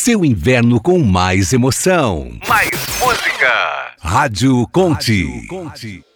seu inverno com mais emoção. Mais música. Rádio Conte.